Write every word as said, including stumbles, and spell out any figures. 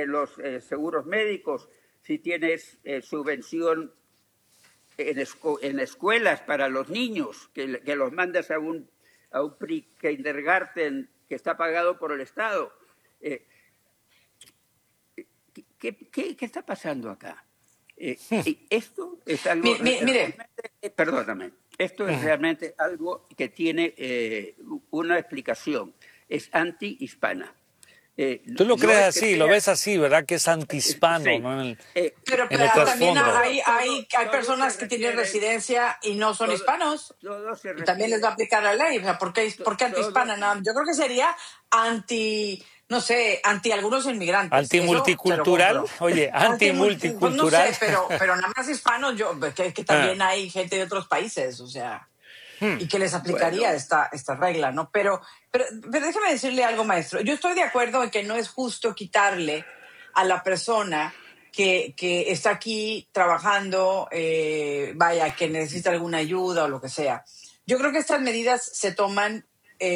eh, los eh, seguros médicos, si tienes eh, subvención en, escu en escuelas para los niños, que, que los mandas a un, a un pre-kindergarten que está pagado por el Estado. Eh, ¿qué, qué, ¿Qué está pasando acá? Eh, esto es algo Mi, mi, mire, realmente, perdóname, esto es realmente algo que tiene eh, una explicación. Es anti-hispana. Eh, Tú lo no crees es que así, lo sea, ves así, ¿verdad? Que es antihispano, sí, ¿no? En el, eh, pero, en el pero también trasfondo. hay, todo, hay, hay todo se personas que tienen refiere, residencia y no son todo, hispanos. todo se Y también les refiere, va a aplicar la ley. O sea, ¿por qué, por qué todo, antihispana? No, yo creo que sería anti, no sé, anti algunos inmigrantes. Eso se lo Antimulticultural, compro. oye, Anti, pues no antimulticultural. sé, pero, pero nada más hispanos, yo, que, que Ah, también hay gente de otros países, o sea, y que les aplicaría bueno, esta, esta regla, ¿no? Pero, pero, pero déjeme decirle algo, maestro. Yo estoy de acuerdo en que no es justo quitarle a la persona que, que está aquí trabajando, eh, vaya, que necesita alguna ayuda o lo que sea. Yo creo que estas medidas se toman